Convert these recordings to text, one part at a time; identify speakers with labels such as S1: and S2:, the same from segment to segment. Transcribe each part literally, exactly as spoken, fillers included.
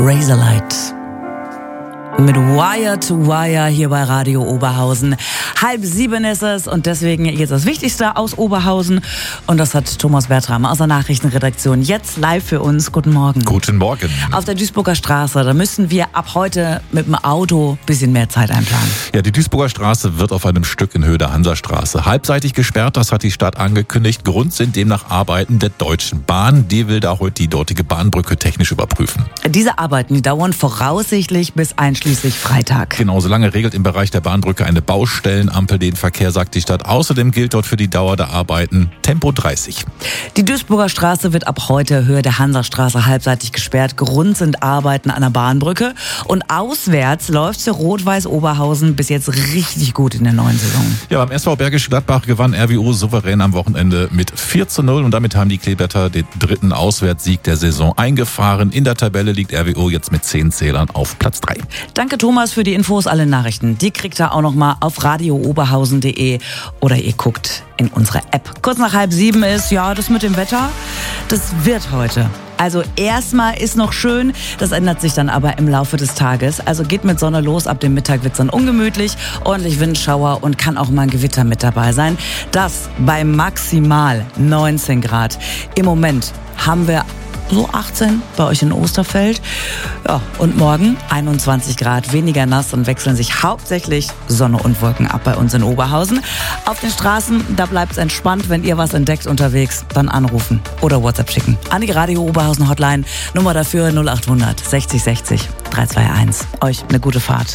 S1: Razorlight. Mit Wire to Wire hier bei Radio Oberhausen. Halb sieben ist es und deswegen jetzt das Wichtigste aus Oberhausen. Und das hat Thomas Bertram aus der Nachrichtenredaktion jetzt live für uns. Guten Morgen.
S2: Guten Morgen.
S1: Auf der Duisburger Straße, da müssen wir ab heute mit dem Auto ein bisschen mehr Zeit einplanen.
S2: Ja, die Duisburger Straße wird auf einem Stück in Höhe der Hansastraße halbseitig gesperrt. Das hat die Stadt angekündigt. Grund sind demnach Arbeiten der Deutschen Bahn. Die will da heute die dortige Bahnbrücke technisch überprüfen.
S1: Diese Arbeiten, die dauern voraussichtlich bis einschließlich Freitag.
S2: Genau, solange regelt im Bereich der Bahnbrücke eine Baustellenampel den Verkehr, sagt die Stadt. Außerdem gilt dort für die Dauer der Arbeiten Tempo dreißig.
S1: Die Duisburger Straße wird ab heute Höhe der Hansastraße halbseitig gesperrt. Grund sind Arbeiten an der Bahnbrücke. Und auswärts läuft für Rot-Weiß Oberhausen bis jetzt richtig gut in der neuen Saison.
S2: Ja, beim S V Bergisch Gladbach gewann R W O souverän am Wochenende mit vier zu null. Und damit haben die Kleeblätter den dritten Auswärtssieg der Saison eingefahren. In der Tabelle liegt R W O jetzt mit zehn Zählern auf Platz drei.
S1: Danke Thomas für die Infos, alle Nachrichten. Die kriegt ihr auch noch mal auf radio oberhausen punkt de oder ihr guckt in unsere App. Kurz nach halb sieben ist, ja, das mit dem Wetter, das wird heute. Also erstmal ist noch schön, das ändert sich dann aber im Laufe des Tages. Also geht mit Sonne los, ab dem Mittag wird es dann ungemütlich, ordentlich Windschauer und kann auch mal ein Gewitter mit dabei sein. Das bei maximal neunzehn Grad. Im Moment haben wir so achtzehn bei euch in Osterfeld. Ja, und morgen einundzwanzig Grad, weniger nass und wechseln sich hauptsächlich Sonne und Wolken ab bei uns in Oberhausen. Auf den Straßen, da bleibt es entspannt. Wenn ihr was entdeckt unterwegs, dann anrufen oder WhatsApp schicken. An die Radio Oberhausen Hotline, Nummer dafür null acht hundert sechzig sechzig drei zwei eins. Euch eine gute Fahrt.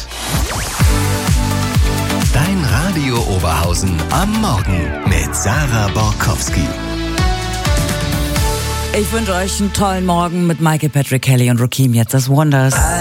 S3: Dein Radio Oberhausen am Morgen mit Sarah Borkowski.
S1: Ich wünsche euch einen tollen Morgen mit Michael Patrick Kelly und Rakim. Jetzt das Wonders.